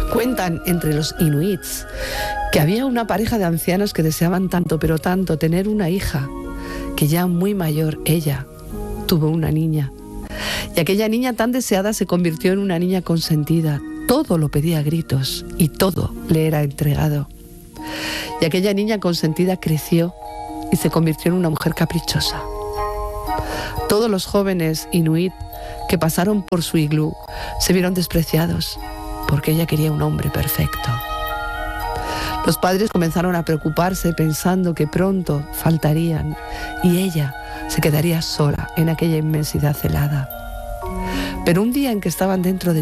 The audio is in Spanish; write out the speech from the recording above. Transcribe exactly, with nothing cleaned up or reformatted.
Cuentan entre los inuits que había una pareja de ancianos que deseaban tanto, pero tanto, tener una hija, que ya muy mayor, ella, tuvo una niña. Y aquella niña tan deseada se convirtió en una niña consentida. Todo lo pedía a gritos y todo le era entregado. Y aquella niña consentida creció y se convirtió en una mujer caprichosa. Todos los jóvenes inuit que pasaron por su iglú se vieron despreciados porque ella quería un hombre perfecto. Los padres comenzaron a preocuparse pensando que pronto faltarían y ella se quedaría sola en aquella inmensidad helada. Pero un día en que estaban dentro de